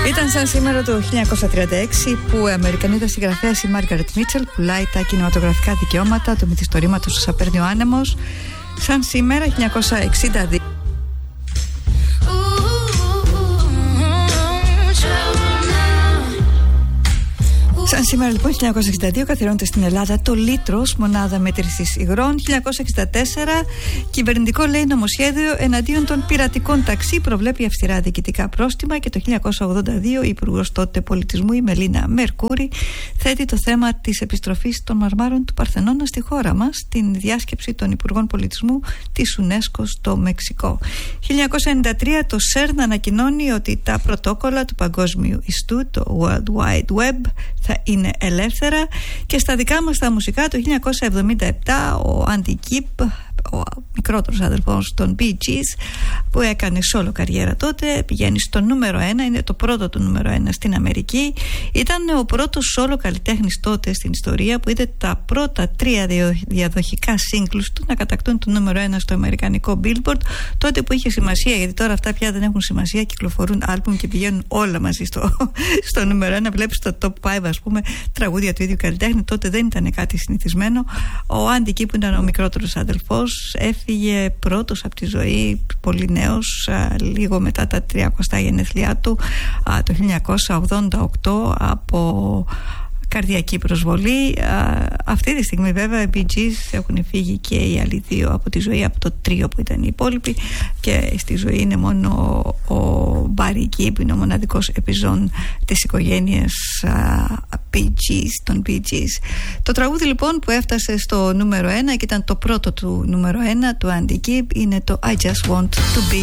Ήταν σαν σήμερα το 1936 που η Αμερικανίδα συγγραφέας η Μάργαρετ Μίτσελ πουλάει τα κινηματογραφικά δικαιώματα του μυθιστορήματος «Όσα παίρνει ο άνεμος». Σαν σήμερα 1962. Σαν σήμερα λοιπόν 1962 καθιερώνεται στην Ελλάδα το λίτρος, μονάδα μέτρησης υγρών. 1964 κυβερνητικό λέει νομοσχέδιο εναντίον των πειρατικών ταξί, προβλέπει αυστηρά διοικητικά πρόστιμα. Και το 1982 η υπουργός τότε πολιτισμού η Μελίνα Μερκούρη θέτει το θέμα της επιστροφής των μαρμάρων του Παρθενώνα στη χώρα μας στην διάσκεψη των υπουργών πολιτισμού της UNESCO στο Μεξικό. 1993 το ΣΕΡΝ ανακοινώνει ότι τα πρωτόκολλα του παγκόσμιου ιστού, το World Wide Web, θα είναι ελεύθερα. Και στα δικά μας τα μουσικά, το 1977 ο Άντι Κιπ, ο μικρότερος αδελφός των Bee Gees, που έκανε solo καριέρα τότε, πηγαίνει στο νούμερο 1, είναι το πρώτο του νούμερο 1 στην Αμερική. Ήταν ο πρώτος solo καλλιτέχνης τότε στην ιστορία που είδε τα πρώτα 3 διαδοχικά singles του να κατακτούν το νούμερο 1 στο αμερικανικό Billboard, τότε που είχε σημασία, γιατί τώρα αυτά πια δεν έχουν σημασία, κυκλοφορούν άλμπουμ και πηγαίνουν όλα μαζί στο νούμερο 1. Βλέπεις το top 5 ας πούμε τραγούδια του ίδιου καλλιτέχνη, τότε δεν ήταν κάτι συνηθισμένο. Ο Άντι Κιπ, που ήταν ο μικρότερος αδελφός, έφυγε πρώτος από τη ζωή, πολύ νέος, λίγο μετά τα 30 γενέθλιά του, το 1988, από καρδιακή προσβολή. Αυτή τη στιγμή βέβαια οι Bee Gees έχουν φύγει και οι άλλοι δύο από τη ζωή, από το τρίο που ήταν οι υπόλοιποι, και στη ζωή είναι μόνο ο Barry Gibb, που είναι ο μοναδικός επιζών της οικογένειας των Bee Gees. Το τραγούδι λοιπόν που έφτασε στο νούμερο 1 και ήταν το πρώτο του νούμερο 1 του Andy Gibb είναι το I Just Want To Be